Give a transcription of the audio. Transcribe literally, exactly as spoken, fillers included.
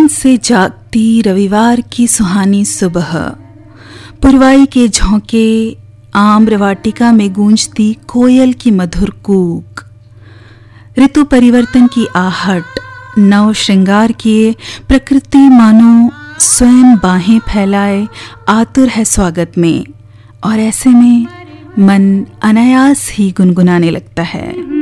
नींद से जागती रविवार की सुहानी सुबह, पुरवाई के झोंके, आम्र वाटिका में गूंजती कोयल की मधुर कूक, ऋतु परिवर्तन की आहट, नव श्रृंगार किए प्रकृति मानो स्वयं बाहें फैलाए आतुर है स्वागत में, और ऐसे में मन अनायास ही गुनगुनाने लगता है।